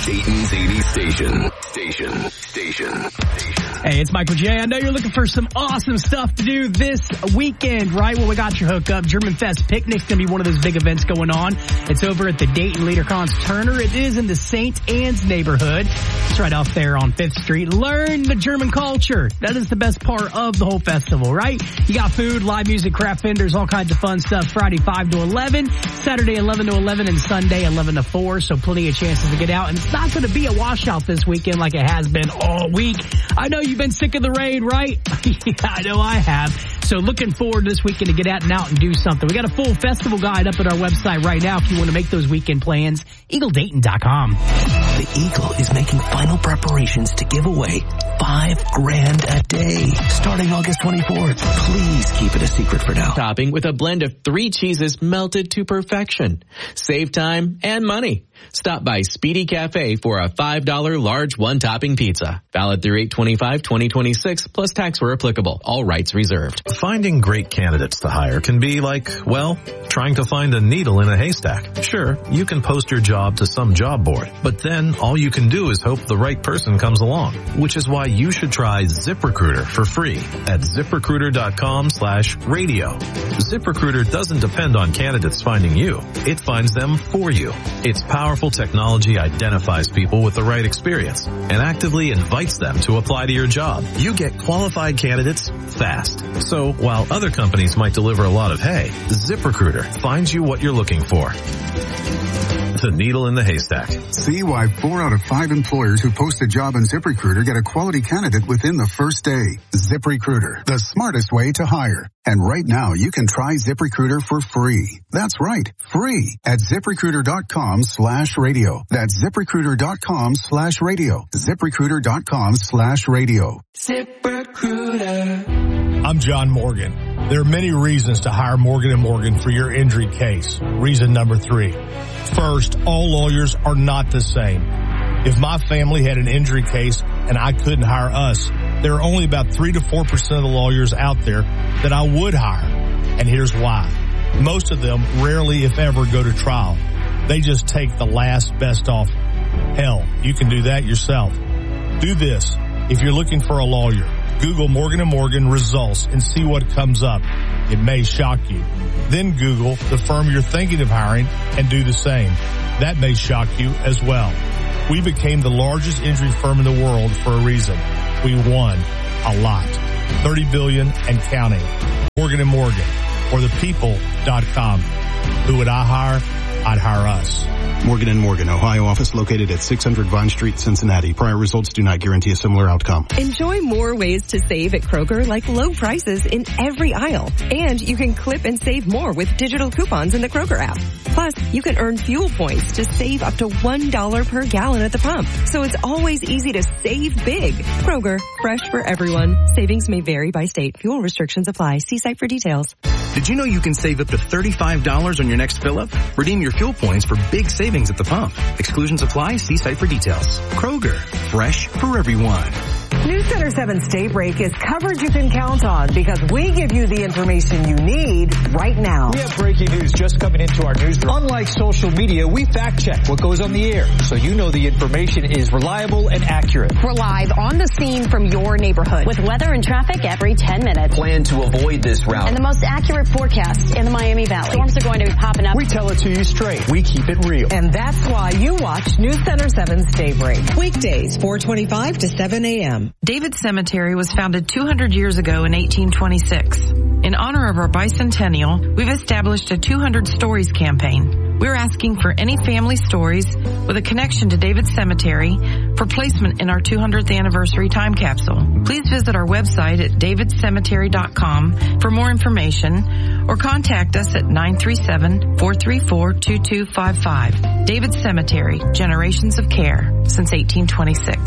Dayton's 80s station. Hey, it's Michael J. I know you're looking for some awesome stuff to do this weekend, right? Well, we got your hookup. German Fest Picnic's going to be one of those big events going on. It's over at the Dayton Leader-Cons Turner. It is in the St. Anne's neighborhood. It's right off there on 5th Street. Learn the German culture. That is the best part of the whole festival, right? You got food, live music, craft vendors, all kinds of fun stuff. Friday 5 to 11, Saturday 11 to 11, and Sunday 11 to 4. So plenty of chances to get out. And it's not going to be a washout this weekend like it has been all week. I know you've been sick of the rain, right? Yeah, I know I have. So looking forward this weekend to get out and do something. We got a full festival guide up at our website right now if you want to make those weekend plans. EagleDayton.com. The Eagle is making final preparations to give away $5,000 a day starting August 24th. Please keep it a secret for now. Topping with a blend of 3 cheeses melted to perfection. Save time and money. Stop by Speedy Cafe for a $5 large one-topping pizza. Valid through 8/25/2026 plus tax where applicable. All rights reserved. Finding great candidates to hire can be like, well, trying to find a needle in a haystack. Sure, you can post your job to some job board, but then all you can do is hope the right person comes along, which is why you should try ZipRecruiter for free at ZipRecruiter.com/radio. ZipRecruiter doesn't depend on candidates finding you. It finds them for you. Its powerful technology identifies people with the right experience and actively invites them to apply to your job. You get qualified candidates fast. So while other companies might deliver a lot of hay, ZipRecruiter finds you what you're looking for. The needle in the haystack. See why 4 out of 5 employers who post a job on ZipRecruiter get a quality candidate within the first day. ZipRecruiter, the smartest way to hire. And right now, you can try ZipRecruiter for free. That's right, free at ZipRecruiter.com/radio. That's ZipRecruiter.com/radio. ZipRecruiter.com/radio. ZipRecruiter. I'm John Morgan. There are many reasons to hire Morgan & Morgan for your injury case. Reason number 3. First, all lawyers are not the same. If my family had an injury case and I couldn't hire us, there are only about 3 to 4% of the lawyers out there that I would hire. And here's why. Most of them rarely, if ever, go to trial. They just take the last best offer. Hell, you can do that yourself. Do this. If you're looking for a lawyer, Google Morgan & Morgan results and see what comes up. It may shock you. Then Google the firm you're thinking of hiring and do the same. That may shock you as well. We became the largest injury firm in the world for a reason. We won a lot. $30 billion and counting. Morgan & Morgan or thepeople.com. Who would I hire? I'd hire us. Morgan & Morgan, Ohio office located at 600 Vine Street, Cincinnati. Prior results do not guarantee a similar outcome. Enjoy more ways to save at Kroger, like low prices in every aisle. And you can clip and save more with digital coupons in the Kroger app. Plus, you can earn fuel points to save up to $1 per gallon at the pump. So it's always easy to save big. Kroger, fresh for everyone. Savings may vary by state. Fuel restrictions apply. See site for details. Did you know you can save up to $35 on your next fill-up? Redeem your fuel points for big savings at the pump. Exclusions apply. See site for details. Kroger, fresh for everyone. News Center 7's Daybreak is coverage you can count on because we give you the information you need right now. We have breaking news just coming into our newsroom. Unlike social media, we fact check what goes on the air so you know the information is reliable and accurate. We're live on the scene from your neighborhood with weather and traffic every 10 minutes. Plan to avoid this route. And the most accurate forecast in the Miami Valley. Storms are going to be popping up. We tell it to you straight. We keep it real. And that's why you watch News Center 7's Daybreak. Weekdays, 4:25 to 7 a.m. David Cemetery was founded 200 years ago in 1826. In honor of our bicentennial, we've established a 200 Stories campaign. We're asking for any family stories with a connection to David Cemetery for placement in our 200th anniversary time capsule. Please visit our website at davidcemetery.com for more information or contact us at 937-434-2255. David Cemetery, generations of care since 1826.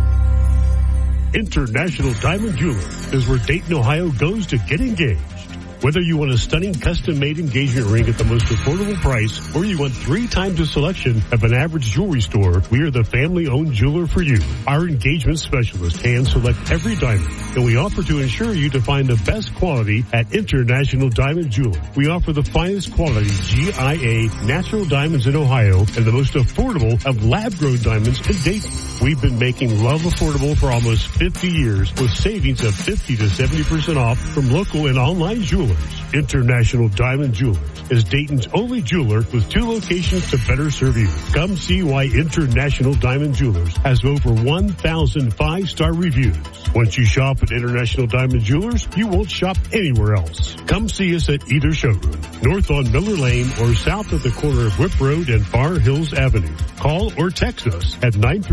International Diamond Jeweler is where Dayton, Ohio goes to get engaged. Whether you want a stunning custom-made engagement ring at the most affordable price, or you want 3 times the selection of an average jewelry store, we are the family-owned jeweler for you. Our engagement specialists hand-select every diamond, and we offer to insure you to find the best quality at International Diamond Jeweler. We offer the finest quality GIA natural diamonds in Ohio and the most affordable of lab-grown diamonds in Dayton. We've been making love affordable for almost 50 years with savings of 50 to 70% off from local and online jewelers. International Diamond Jewelers is Dayton's only jeweler with 2 locations to better serve you. Come see why International Diamond Jewelers has over 1,000 5-star reviews. Once you shop at International Diamond Jewelers, you won't shop anywhere else. Come see us at either showroom, north on Miller Lane or south at the corner of Whip Road and Far Hills Avenue. Call or text us at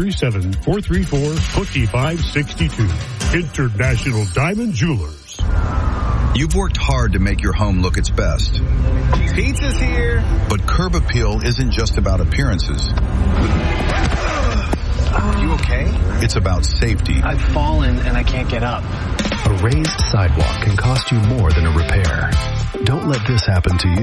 937-434-2562. International Diamond Jewelers. You've worked hard to make your home look its best. Pizza's here. But Curb Appeal isn't just about appearances. You okay? It's about safety. I've fallen and I can't get up. A raised sidewalk can cost you more than a repair. Don't let this happen to you.